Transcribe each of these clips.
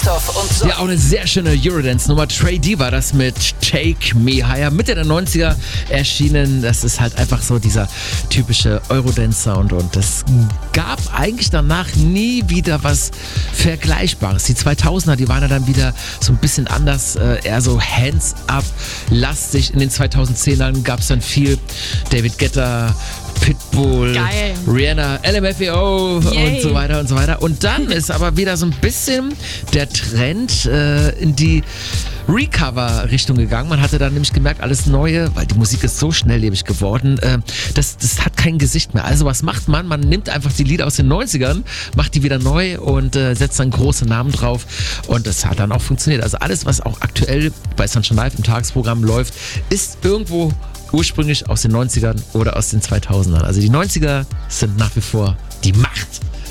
Christoph und so. Ja, auch eine sehr schöne Eurodance-Nummer. Trey D war das mit Take Me Higher. Mitte der 90er erschienen. Das ist halt einfach so dieser typische Eurodance-Sound. Und es gab eigentlich danach nie wieder was Vergleichbares. Die 2000er, die waren ja dann wieder so ein bisschen anders. Eher so Hands-up-lastig. In den 2010ern gab es dann viel David Guetta, Pitbull, Geil. Rihanna, LMFAO Yay. und so weiter und so weiter. Und dann ist aber wieder so ein bisschen der Trend in die Recover-Richtung gegangen. Man hatte dann nämlich gemerkt, alles Neue, weil die Musik ist so schnelllebig geworden, das hat kein Gesicht mehr. Also was macht man? Man nimmt einfach die Lieder aus den 90ern, macht die wieder neu und setzt dann große Namen drauf. Und das hat dann auch funktioniert. Also alles, was auch aktuell bei Sunshine Live im Tagesprogramm läuft, ist irgendwo ursprünglich aus den 90ern oder aus den 2000ern. Also die 90er sind nach wie vor die Macht.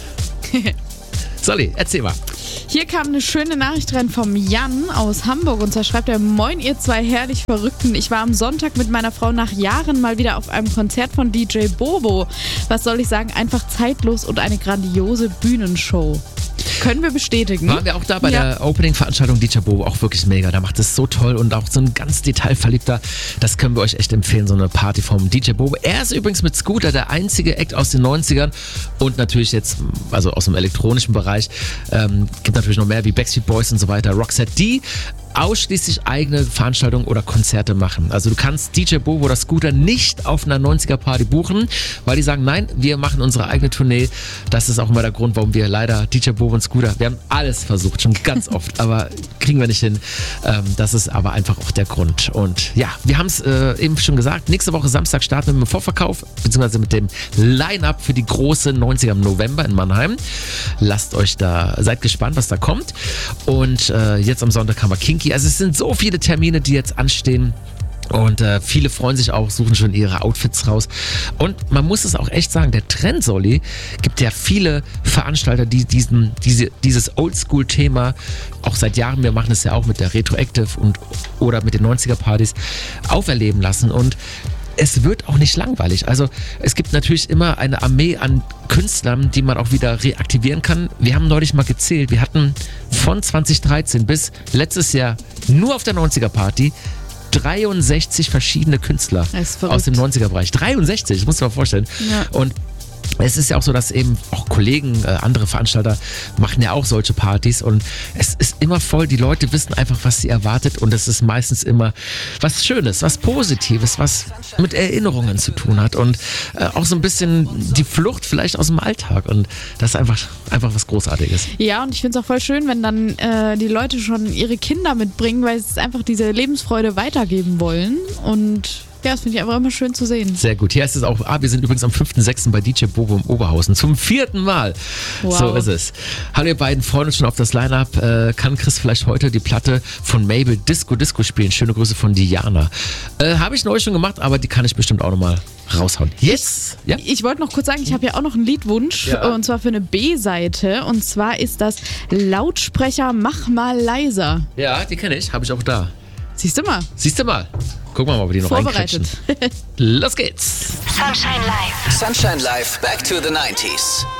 Solly, erzähl mal. Hier kam eine schöne Nachricht rein vom Jan aus Hamburg und zwar schreibt er: Moin ihr zwei herrlich Verrückten. Ich war am Sonntag mit meiner Frau nach Jahren mal wieder auf einem Konzert von DJ Bobo. Was soll ich sagen? Einfach zeitlos und eine grandiose Bühnenshow. Können wir bestätigen. Waren wir auch da bei der Opening-Veranstaltung DJ Bobo, auch wirklich mega. Der macht es so toll und auch so ein ganz detailverliebter. Das können wir euch echt empfehlen, so eine Party vom DJ Bobo. Er ist übrigens mit Scooter der einzige Act aus den 90ern und natürlich jetzt, also aus dem elektronischen Bereich, gibt natürlich noch mehr wie Backstreet Boys und so weiter, Roxette, die ausschließlich eigene Veranstaltungen oder Konzerte machen. Also du kannst DJ Bobo oder Scooter nicht auf einer 90er-Party buchen, weil die sagen, nein, wir machen unsere eigene Tournee. Das ist auch immer der Grund, warum wir leider DJ Bobo und Scooter, wir haben alles versucht, schon ganz oft, aber kriegen wir nicht hin. Das ist aber einfach auch der Grund. Und ja, wir haben es eben schon gesagt, nächste Woche Samstag starten wir mit dem Vorverkauf, beziehungsweise mit dem Line-Up für die große 90er im November in Mannheim. Seid gespannt, was da kommt. Und jetzt am Sonntag haben wir Kinky. Also es sind so viele Termine, die jetzt anstehen. Und viele freuen sich auch, suchen schon ihre Outfits raus. Und man muss es auch echt sagen, der Trend, Solly, gibt ja viele Veranstalter, die dieses Oldschool-Thema auch seit Jahren, wir machen es ja auch mit der Retroactive oder mit den 90er-Partys, auferleben lassen. Und es wird auch nicht langweilig. Also es gibt natürlich immer eine Armee an Künstlern, die man auch wieder reaktivieren kann. Wir haben neulich mal gezählt, wir hatten von 2013 bis letztes Jahr nur auf der 90er-Party 63 verschiedene Künstler aus dem 90er-Bereich. 63, das musst du dir mal vorstellen. Ja. Und es ist ja auch so, dass eben auch Kollegen, andere Veranstalter machen ja auch solche Partys und es ist immer voll, die Leute wissen einfach, was sie erwartet und es ist meistens immer was Schönes, was Positives, was mit Erinnerungen zu tun hat und auch so ein bisschen die Flucht vielleicht aus dem Alltag und das ist einfach was Großartiges. Ja, und ich finde es auch voll schön, wenn dann die Leute schon ihre Kinder mitbringen, weil sie einfach diese Lebensfreude weitergeben wollen und ja, das finde ich einfach immer schön zu sehen. Sehr gut. Hier ist es auch, wir sind übrigens am 5.6. bei DJ Bobo im Oberhausen. Zum 4. Mal. Wow. So ist es. Hallo ihr beiden, freuen uns schon auf das Line-Up. Kann Chris vielleicht heute die Platte von Mabel Disco spielen? Schöne Grüße von Diana. Habe ich neulich schon gemacht, aber die kann ich bestimmt auch nochmal raushauen. Yes! Ja? Ich wollte noch kurz sagen, ich habe ja auch noch einen Liedwunsch und zwar für eine B-Seite und zwar ist das Lautsprecher Mach mal leiser. Ja, die kenne ich, habe ich auch da. Siehst du mal. Gucken wir mal, ob wir die noch vorbereitet. Los geht's. Sunshine Live, back to the 90s.